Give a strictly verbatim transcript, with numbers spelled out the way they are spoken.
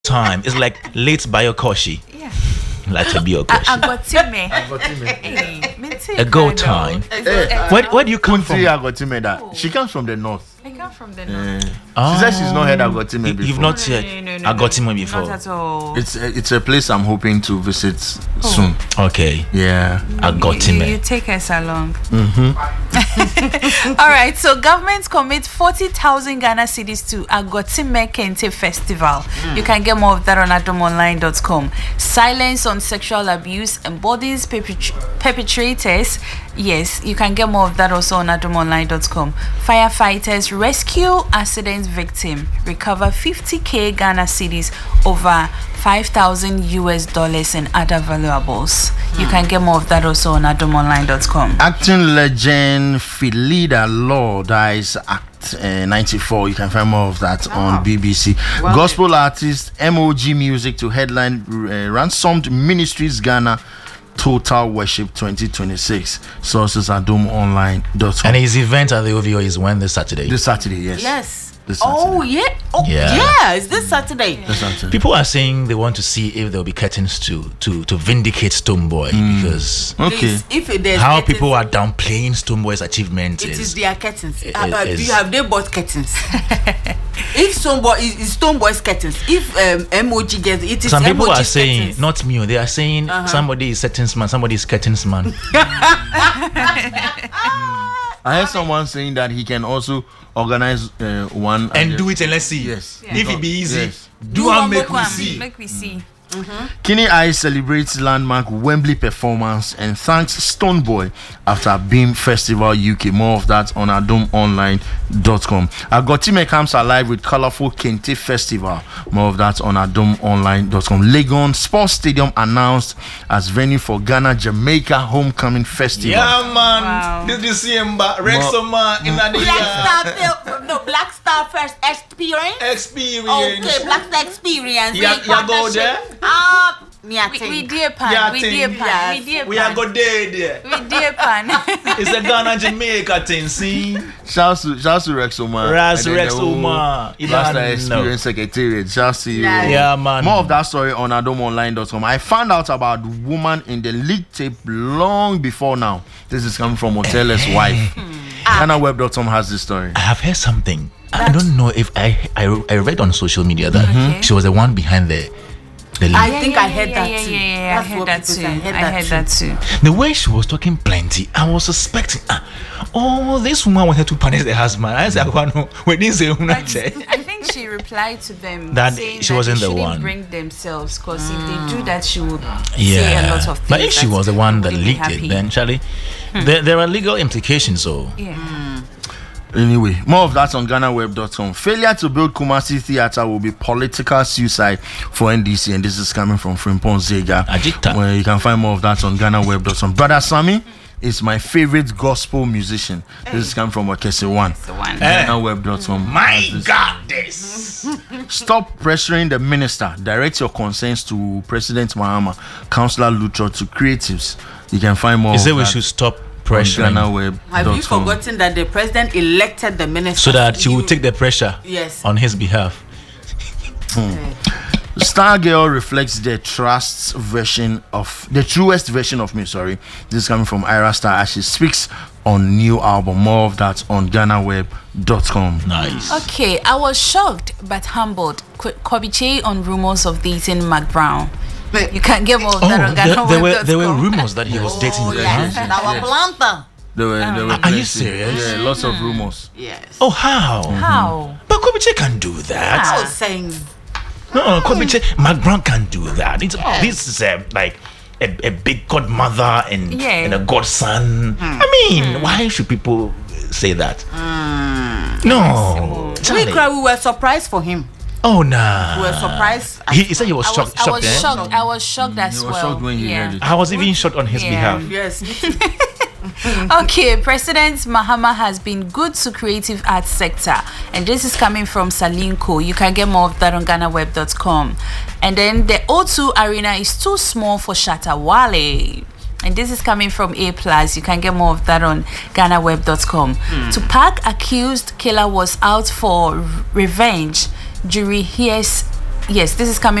time. It's like late Bayokoshi. Yeah. Like to be Okoshi. Agotime. A go time. Where, where do you come from? Agotime, that she comes from the north. I come from the north. Uh, she said she's not heard Agotime before. You've not heard no, no, no, Agotime before. Not at all. It's a, it's a place I'm hoping to visit soon. Okay. Yeah. Agotime. You, you take us along. Mm-hmm. All right. So government commit forty thousand Ghana cedis to Agotime Kente Festival. Mm. You can get more of that on adom online dot com. Silence on sexual abuse embodies perpet- perpetrators. Yes, you can get more of that also on adom online dot com. Firefighters rescue accident victim, recover fifty thousand Ghana cedis, over five thousand U S dollars and other valuables. You can get more of that also on adom online dot com. Acting legend Philida Law dies at uh, ninety-four. You can find more of that oh. on B B C. Well, Gospel artist M O G Music to headline uh, Ransomed Ministries Ghana Total Worship twenty twenty-six. Sources at adom online dot com. And his event at the O V O is when this Saturday? This Saturday, yes. Yes. This Saturday. Oh, yeah. Oh, yeah. yeah. It's this Saturday. This Saturday. People are saying they want to see if there will be curtains to to to vindicate Stonebwoy mm. because okay. If there's how curtains, people are downplaying Stonebwoy's achievement. It is, is their curtains. It, uh, uh, is, do you have they bought curtains? If Stonebwoy is, is Stonebwoy's curtains, if um, M O G gets it is some people M O G's are saying curtains. not me. They are saying uh-huh. somebody is curtains man, somebody is curtains man. I heard someone saying that he can also organize uh, one and do it and let's see. Yes. Yeah. If it be easy, yes. do one make we see. Make we see. Mm-hmm. Kinney Eye celebrates landmark Wembley performance and thanks Stonebwoy after Beam Festival U K. More of that on adom online dot com. Agotime comes alive with colorful Kente Festival. More of that on adom online dot com. Legon Sports Stadium announced as venue for Ghana Jamaica Homecoming Festival. Yeah, man. Wow. Did you see him? Rexoma in the Black Star, no Black Star First Experience. Experience. Okay, Black Star Experience. Yeah, you go there. Ah, me I We, think. we dear pan. Yeah, we thing. dear pan. Yes. We dear pan. We are go there there. We dear pan. It's a Ghana Jamaica thing, see? Shouts to, shouts to Rexoma. Ras And then the Rexoma. whole Black Star Experience Secretariat. Shouts to you. Yeah. Yeah, man. More of that story on adom online dot com. I found out about the woman in the leak tape long before now. This is coming from Otelle's wife. Ghana web dot com has this story. I have heard something. I don't know if I I, I read on social media that Okay. she was the one behind the the leak. I Yeah, think yeah, I heard yeah, that yeah, too. Yeah, yeah, yeah. I That's heard what that people too. say. I heard I that heard too. that too. The way she was talking plenty, I was suspecting. Ah, oh, this woman wanted to punish the husband. I said, "No, we didn't say But I think she replied to them That saying she that wasn't they the shouldn't one. bring themselves because if they do that, she would say Yeah, a lot of things. but if she that was the one that wouldn't be leaked it, happy. then Charlie, there, there are legal implications. So Yeah. Anyway, more of that on Ghana web dot com. Failure to build Kumasi Theatre will be political suicide for N D C, and this is coming from Frimpong Zega. Ajita. Where you can find more of that on Ghana web dot com. Brother Sammy is my favorite gospel musician. This is coming from Okese One. The one. Ghana web dot com. my God, this. Stop pressuring the minister. Direct your concerns to President Mahama, Councillor Lucho, to creatives. You can find more. Is of it we that should stop on pressuring Ghana web dot com. Have you forgotten that the president elected the minister so that she You- will take the pressure Yes. on his behalf? Stargirl reflects the trust's version of the truest version of me. Sorry, this is coming from Ira Star as she speaks on new album. More of that on Ghana web dot com. Nice. Okay, I was shocked but humbled. Qu- Kobiche on rumors of dating Mac Brown. You can get more of that Oh, on there, Ghana there web were dot there were com. rumors that he was dating Oh the yes, Brown. and our Yes. planter. There were, there were Are you plenty. serious? Yeah, lots of rumors. Yes. Oh, how? How? But Kobiche can do that. I was saying. No, Kobiche, Mac Brown can do that. It's, This is a, like a, a big godmother and, Yeah. and a godson. I mean, why should people say that? No. We, Charlie. cried, we were surprised for him. Oh, nah. We were surprised. He, he said he was I was, shocked. I shocked, was eh? shocked. I was shocked as He was well. shocked when he yeah. heard it. I was even shocked on his Yeah. behalf. Yes. Okay, President Mahama has been good to creative arts sector, and this is coming from Salinko. You can get more of that on Ghana web dot com. And then the O two Arena is too small for Shatta Wale. And this is coming from A plus. You can get more of that on Ghana web dot com. Mm. Tupac accused killer was out for r- revenge. Jury hears yes, this is coming